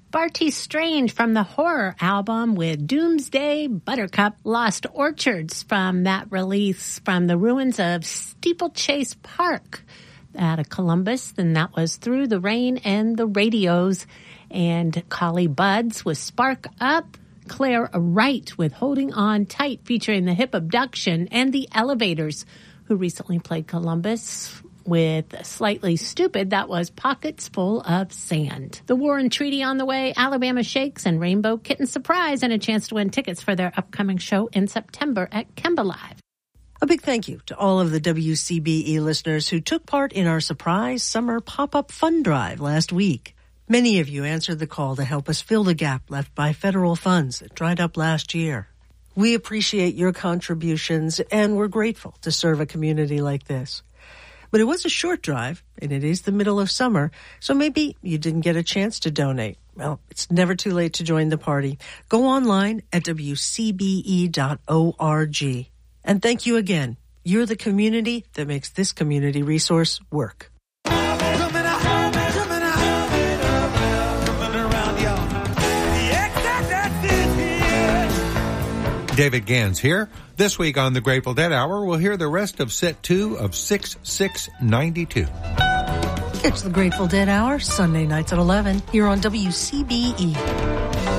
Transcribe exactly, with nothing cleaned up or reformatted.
Barty Strange from the Horror album with Doomsday Buttercup. Lost Orchards from that release from the ruins of Steeplechase Park out of Columbus. Then that was Through the Rain and the Radios. And Collie Buddz with Spark Up. Claire Wright with Holding On Tight featuring the Hip Abduction. And the Elevators, who recently played Columbus with Slightly Stupid. That was Pockets Full of Sand. The War and Treaty on the way, Alabama Shakes, and Rainbow Kitten Surprise, and a chance to win tickets for their upcoming show in September at Kemba Live. A big thank you to all of the W C B E listeners who took part in our surprise summer pop-up fund drive last week. Many of you answered the call to help us fill the gap left by federal funds that dried up last year. We appreciate your contributions, and we're grateful to serve a community like this. But it was a short drive, and it is the middle of summer, so maybe you didn't get a chance to donate. Well, it's never too late to join the party. Go online at w c b e dot org. And thank you again. You're the community that makes this community resource work. David Gans here. This week on the Grateful Dead Hour, we'll hear the rest of set two of six six ninety-two. It's the Grateful Dead Hour, Sunday nights at eleven, here on W C B E.